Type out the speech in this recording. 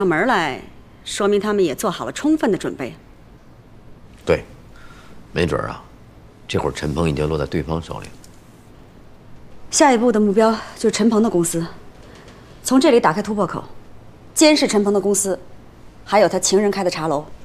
门来，说明他们也做好了充分的准备。 对，没准啊，这会儿陈鹏已经落在对方手里了。 下一步的目标就是陈鹏的公司，从这里打开突破口，监视陈鹏的公司，还有他情人开的茶楼。